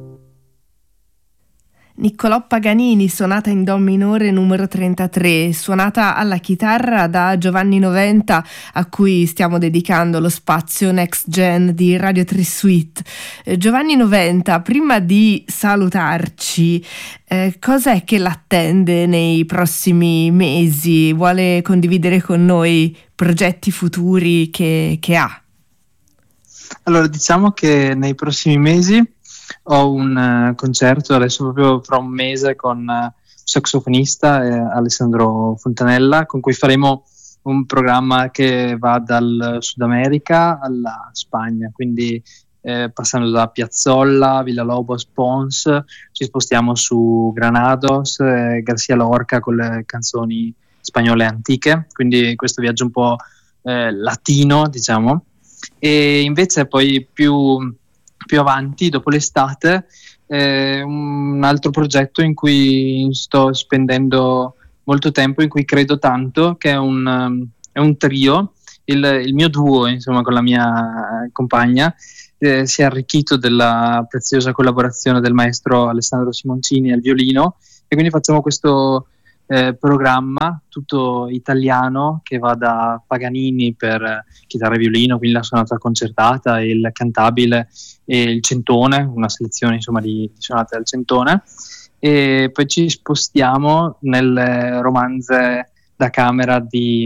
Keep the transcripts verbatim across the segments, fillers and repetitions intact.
Niccolò Paganini, sonata in do minore numero trentatré, suonata alla chitarra da Giovanni Noventa, a cui stiamo dedicando lo spazio Next Gen di Radio tre Suite. Eh, Giovanni Noventa, prima di salutarci, eh, cos'è che l'attende nei prossimi mesi? Vuole condividere con noi progetti futuri che, che ha? Allora, diciamo che nei prossimi mesi ho un uh, concerto adesso proprio fra un mese con uh, un sassofonista, eh, Alessandro Fontanella, con cui faremo un programma che va dal Sud America alla Spagna, quindi eh, passando da Piazzolla, Villalobos, Pons, ci spostiamo su Granados, eh, García Lorca con le canzoni spagnole antiche, quindi questo viaggio un po' eh, latino, diciamo. E invece poi più più avanti, dopo l'estate, eh, un altro progetto in cui sto spendendo molto tempo, in cui credo tanto, che è un, um, è un trio, il, il mio duo, insomma, con la mia compagna, eh, si è arricchito della preziosa collaborazione del maestro Alessandro Simoncini al violino, e quindi facciamo questo eh, programma tutto italiano che va da Paganini per chitarra e violino, quindi la sonata concertata, il cantabile e il centone, una selezione insomma di, di sonate del centone, e poi ci spostiamo nelle romanze da camera di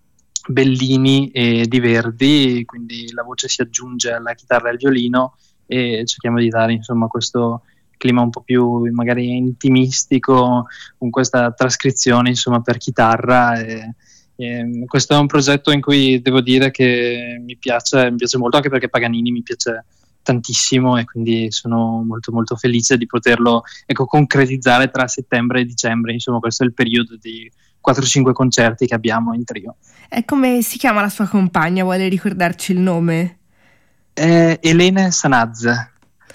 Bellini e di Verdi, quindi la voce si aggiunge alla chitarra e al violino e cerchiamo di dare insomma questo clima un po' più magari intimistico con questa trascrizione insomma per chitarra. E, e questo è un progetto in cui devo dire che mi piace, mi piace molto, anche perché Paganini mi piace tantissimo, e quindi sono molto molto felice di poterlo, ecco, concretizzare tra settembre e dicembre. Insomma, questo è il periodo di quattro cinque concerti che abbiamo in trio. E come si chiama la sua compagna? Vuole ricordarci il nome? È Elena Sanazze.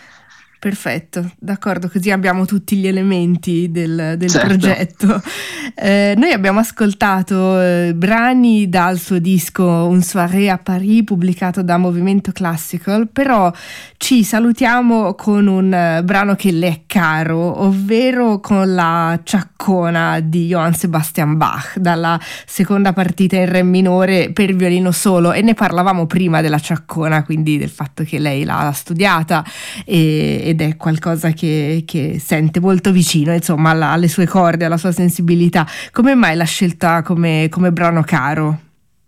Perfetto, d'accordo, così abbiamo tutti gli elementi del, del certo. progetto. Eh, noi abbiamo ascoltato eh, brani dal suo disco Un soirée à Paris, pubblicato da Movimento Classical, però ci salutiamo con un uh, brano che le è caro, ovvero con la Ciaccona di Johann Sebastian Bach, dalla seconda partita in re minore per violino solo, e ne parlavamo prima della Ciaccona, quindi del fatto che lei l'ha studiata e ed è qualcosa che, che sente molto vicino, insomma, alla, alle sue corde, alla sua sensibilità. Come mai l'ha scelta come, come brano caro?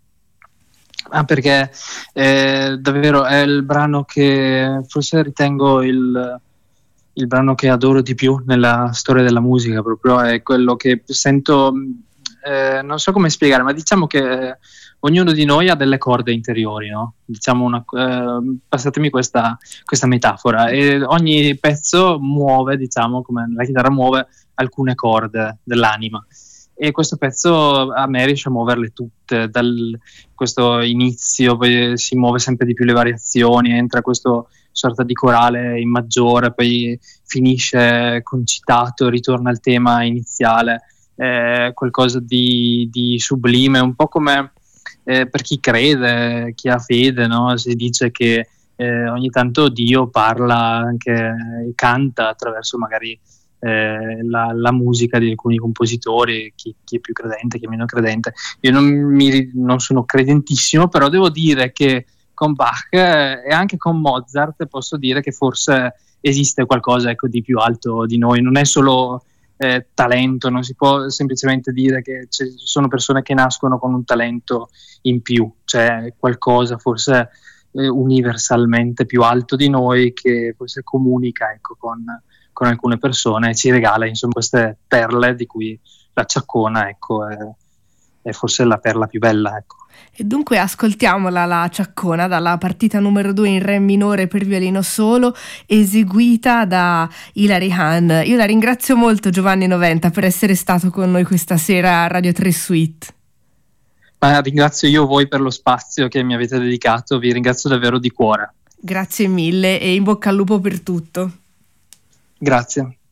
Ah, perché eh, davvero è il brano che forse ritengo il, il brano che adoro di più nella storia della musica, proprio è quello che sento, eh, non so come spiegare, ma diciamo che ognuno di noi ha delle corde interiori, no? Diciamo una, eh, passatemi questa, questa metafora, e ogni pezzo muove, diciamo, come la chitarra muove alcune corde dell'anima, e questo pezzo a me riesce a muoverle tutte, dal questo inizio, poi si muove sempre di più le variazioni, entra questo sorta di corale in maggiore, poi finisce concitato, ritorna al tema iniziale, eh, qualcosa di, di sublime, un po' come Eh, per chi crede, chi ha fede, no? Si dice che eh, ogni tanto Dio parla, anche canta attraverso magari eh, la, la musica di alcuni compositori, chi, chi è più credente, chi è meno credente. Io non, mi, non sono credentissimo, però devo dire che con Bach eh, e anche con Mozart posso dire che forse esiste qualcosa, ecco, di più alto di noi, non è solo Eh, talento, non si può semplicemente dire che ci sono persone che nascono con un talento in più, c'è qualcosa forse eh, universalmente più alto di noi che forse comunica, ecco, con, con alcune persone e ci regala insomma queste perle di cui la Ciaccona, ecco, è, è forse la perla più bella, ecco. E dunque ascoltiamola, la Ciaccona, dalla partita numero due in re minore per violino solo, eseguita da Hilary Hahn. Io la ringrazio molto, Giovanni Noventa, per essere stato con noi questa sera a Radio tre Suite. Ma ringrazio io voi per lo spazio che mi avete dedicato, vi ringrazio davvero di cuore. Grazie mille e in bocca al lupo per tutto. Grazie.